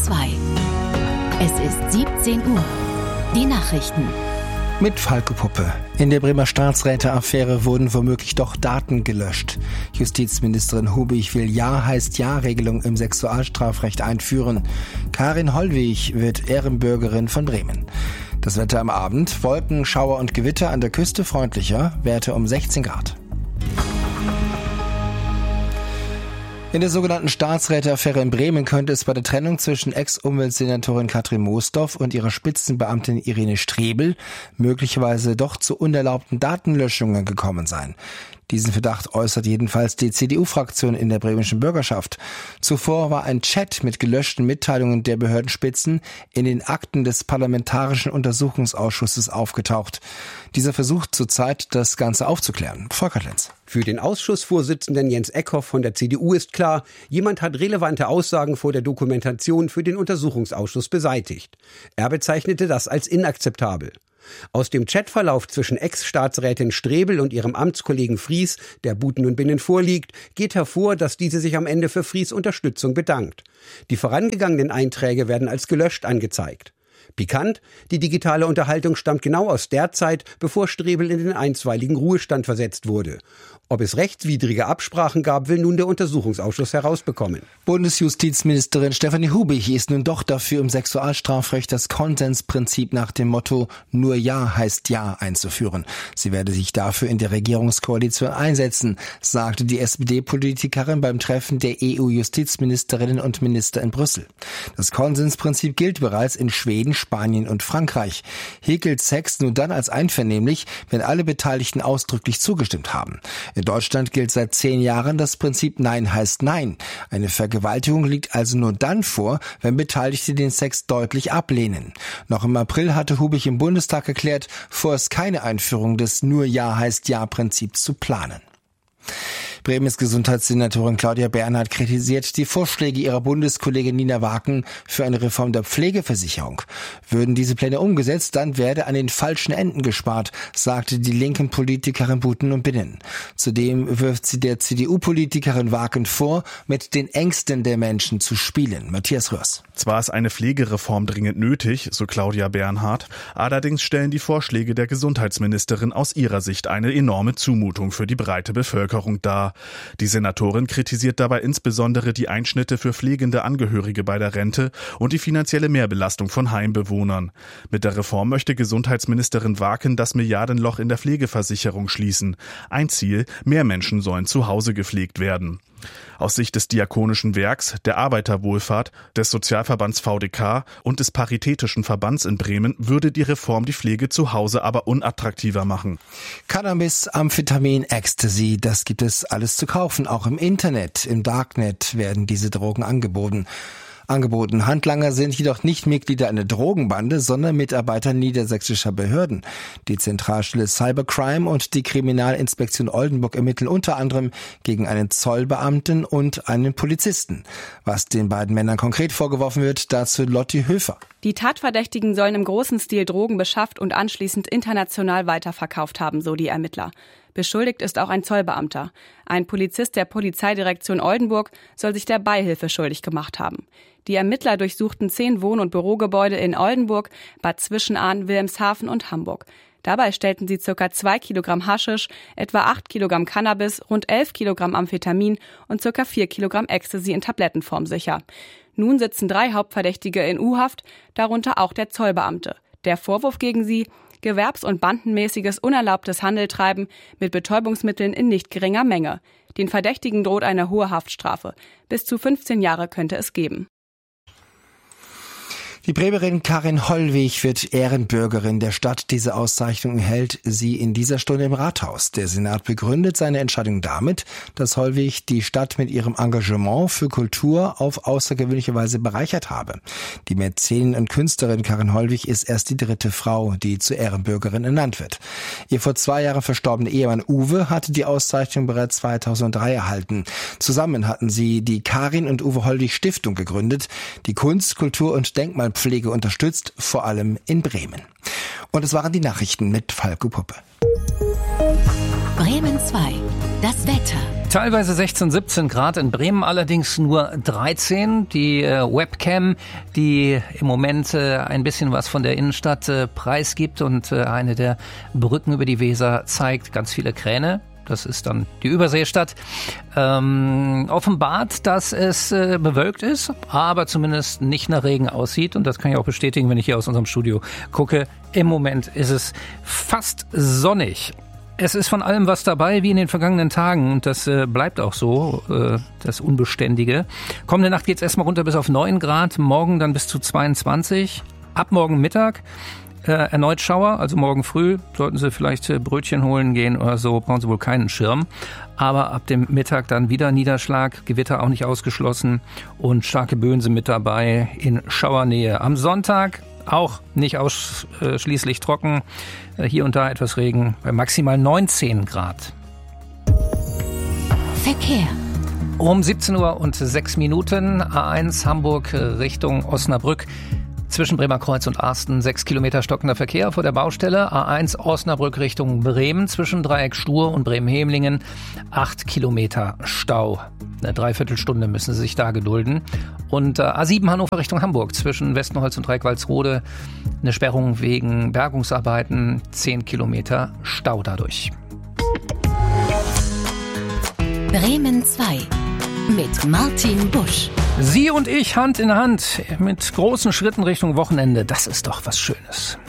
2. Es ist 17 Uhr. Die Nachrichten. Mit Falco Puppe. In der Bremer Staatsräte-Affäre wurden womöglich doch Daten gelöscht. Justizministerin Hubich will Ja-heißt-Ja-Regelung im Sexualstrafrecht einführen. Karin Hollweg wird Ehrenbürgerin von Bremen. Das Wetter am Abend: Wolken, Schauer und Gewitter, an der Küste freundlicher, Werte um 16 Grad. In der sogenannten Staatsräte-Affäre in Bremen könnte es bei der Trennung zwischen Ex-Umweltsenatorin Katrin Moosdorf und ihrer Spitzenbeamtin Irene Strebel möglicherweise doch zu unerlaubten Datenlöschungen gekommen sein. Diesen Verdacht äußert jedenfalls die CDU-Fraktion in der bremischen Bürgerschaft. Zuvor war ein Chat mit gelöschten Mitteilungen der Behördenspitzen in den Akten des Parlamentarischen Untersuchungsausschusses aufgetaucht. Dieser versucht zurzeit, das Ganze aufzuklären. Volker Lenz. Für den Ausschussvorsitzenden Jens Eckhoff von der CDU ist klar, jemand hat relevante Aussagen vor der Dokumentation für den Untersuchungsausschuss beseitigt. Er bezeichnete das als inakzeptabel. Aus dem Chatverlauf zwischen Ex-Staatsrätin Strebel und ihrem Amtskollegen Fries, der Buten und Binnen vorliegt, geht hervor, dass diese sich am Ende für Fries' Unterstützung bedankt. Die vorangegangenen Einträge werden als gelöscht angezeigt. Pikant: Die digitale Unterhaltung stammt genau aus der Zeit, bevor Strebel in den einstweiligen Ruhestand versetzt wurde. Ob es rechtswidrige Absprachen gab, will nun der Untersuchungsausschuss herausbekommen. Bundesjustizministerin Stefanie Hubich ist nun doch dafür, im Sexualstrafrecht das Konsensprinzip nach dem Motto "Nur Ja heißt Ja" einzuführen. Sie werde sich dafür in der Regierungskoalition einsetzen, sagte die SPD-Politikerin beim Treffen der EU-Justizministerinnen und Minister in Brüssel. Das Konsensprinzip gilt bereits in Schweden, Spanien und Frankreich. Hier gilt Sex nur dann als einvernehmlich, wenn alle Beteiligten ausdrücklich zugestimmt haben. In Deutschland gilt seit 10 Jahren das Prinzip Nein heißt Nein. Eine Vergewaltigung liegt also nur dann vor, wenn Beteiligte den Sex deutlich ablehnen. Noch im April hatte Hubich im Bundestag erklärt, vorerst keine Einführung des Nur Ja heißt Ja-Prinzips zu planen. Bremens Gesundheitssenatorin Claudia Bernhardt kritisiert die Vorschläge ihrer Bundeskollegin Nina Waken für eine Reform der Pflegeversicherung. Würden diese Pläne umgesetzt, dann werde an den falschen Enden gespart, sagte die linken Politikerin Buten und Binnen. Zudem wirft sie der CDU-Politikerin Waken vor, mit den Ängsten der Menschen zu spielen. Matthias Röhrs. Zwar ist eine Pflegereform dringend nötig, so Claudia Bernhardt, allerdings stellen die Vorschläge der Gesundheitsministerin aus ihrer Sicht eine enorme Zumutung für die breite Bevölkerung dar. Die Senatorin kritisiert dabei insbesondere die Einschnitte für pflegende Angehörige bei der Rente und die finanzielle Mehrbelastung von Heimbewohnern. Mit der Reform möchte Gesundheitsministerin Waken das Milliardenloch in der Pflegeversicherung schließen. Ein Ziel: mehr Menschen sollen zu Hause gepflegt werden. Aus Sicht des Diakonischen Werks, der Arbeiterwohlfahrt, des Sozialverbands VDK und des Paritätischen Verbands in Bremen würde die Reform die Pflege zu Hause aber unattraktiver machen. Cannabis, Amphetamin, Ecstasy, das gibt es alles zu kaufen. Auch im Internet, im Darknet werden diese Drogen angeboten. Handlanger sind jedoch nicht Mitglieder einer Drogenbande, sondern Mitarbeiter niedersächsischer Behörden. Die Zentralstelle Cybercrime und die Kriminalinspektion Oldenburg ermitteln unter anderem gegen einen Zollbeamten und einen Polizisten. Was den beiden Männern konkret vorgeworfen wird, dazu Lotti Höfer. Die Tatverdächtigen sollen im großen Stil Drogen beschafft und anschließend international weiterverkauft haben, so die Ermittler. Beschuldigt ist auch ein Zollbeamter. Ein Polizist der Polizeidirektion Oldenburg soll sich der Beihilfe schuldig gemacht haben. Die Ermittler durchsuchten 10 Wohn- und Bürogebäude in Oldenburg, Bad Zwischenahn, Wilhelmshaven und Hamburg. Dabei stellten sie ca. 2 Kilogramm Haschisch, etwa 8 Kilogramm Cannabis, rund 11 Kilogramm Amphetamin und ca. 4 Kilogramm Ecstasy in Tablettenform sicher. Nun sitzen 3 Hauptverdächtige in U-Haft, darunter auch der Zollbeamte. Der Vorwurf gegen sie: gewerbs- und bandenmäßiges unerlaubtes Handeltreiben mit Betäubungsmitteln in nicht geringer Menge. Den Verdächtigen droht eine hohe Haftstrafe. Bis zu 15 Jahre könnte es geben. Die Bremerin Karin Hollweg wird Ehrenbürgerin der Stadt. Diese Auszeichnung erhält sie in dieser Stunde im Rathaus. Der Senat begründet seine Entscheidung damit, dass Hollweg die Stadt mit ihrem Engagement für Kultur auf außergewöhnliche Weise bereichert habe. Die Mäzenin und Künstlerin Karin Hollweg ist erst die 3. Frau, die zur Ehrenbürgerin ernannt wird. Ihr vor 2 Jahren verstorbener Ehemann Uwe hatte die Auszeichnung bereits 2003 erhalten. Zusammen hatten sie die Karin und Uwe Hollweg Stiftung gegründet, die Kunst, Kultur und Denkmalpflege unterstützt, vor allem in Bremen. Und es waren die Nachrichten mit Falco Puppe. Bremen 2. Das Wetter. Teilweise 16, 17 Grad, in Bremen allerdings nur 13. Die Webcam, die im Moment ein bisschen was von der Innenstadt preisgibt und eine der Brücken über die Weser zeigt, ganz viele Kräne. Das ist dann die Überseestadt. Offenbart, dass es bewölkt ist, aber zumindest nicht nach Regen aussieht. Und das kann ich auch bestätigen, wenn ich hier aus unserem Studio gucke. Im Moment ist es fast sonnig. Es ist von allem was dabei, wie in den vergangenen Tagen. Und das bleibt auch so, das Unbeständige. Kommende Nacht geht's erstmal runter bis auf 9 Grad. Morgen dann bis zu 22. Ab morgen Mittag erneut Schauer, also morgen früh sollten Sie vielleicht Brötchen holen gehen oder so, brauchen Sie wohl keinen Schirm. Aber ab dem Mittag dann wieder Niederschlag, Gewitter auch nicht ausgeschlossen und starke Böen sind mit dabei in Schauernähe. Am Sonntag auch nicht ausschließlich trocken, hier und da etwas Regen bei maximal 19 Grad. Verkehr. Um 17 Uhr und 6 Minuten, A1 Hamburg Richtung Osnabrück. Zwischen Bremerkreuz und Arsten 6 Kilometer stockender Verkehr vor der Baustelle. A1 Osnabrück Richtung Bremen zwischen Dreieck Stur und Bremen-Hemlingen 8 Kilometer Stau. Eine Dreiviertelstunde müssen Sie sich da gedulden. Und A7 Hannover Richtung Hamburg zwischen Westenholz und Dreieck Walsrode eine Sperrung wegen Bergungsarbeiten, 10 Kilometer Stau dadurch. Bremen 2 mit Martin Busch. Sie und ich Hand in Hand mit großen Schritten Richtung Wochenende. Das ist doch was Schönes.